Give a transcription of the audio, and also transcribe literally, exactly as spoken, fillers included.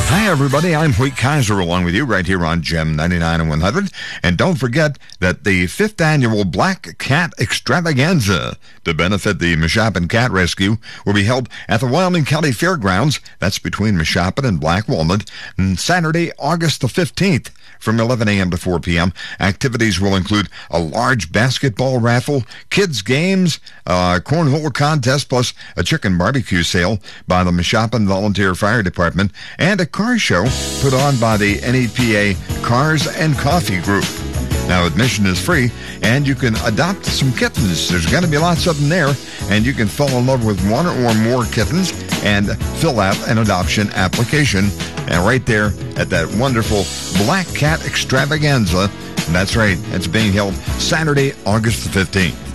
Hi, everybody. I'm Hoyt Kaiser along with you right here on Gem ninety-nine and one hundred. And don't forget that the fifth annual Black Cat Extravaganza to benefit the Mashopin Cat Rescue will be held at the Wyoming County Fairgrounds. That's between Mashopin and Black Walnut, on Saturday, August the fifteenth. From eleven a.m. to four p.m. Activities will include a large basketball raffle, kids' games, a cornhole contest, plus a chicken barbecue sale by the Mashopin Volunteer Fire Department, and a car show put on by the N E P A Cars and Coffee Group. Now, admission is free, and you can adopt some kittens. There's going to be lots of them there, and you can fall in love with one or more kittens and fill out an adoption application. And right there at that wonderful Black Cat Extravaganza. And that's right, it's being held Saturday, August the fifteenth.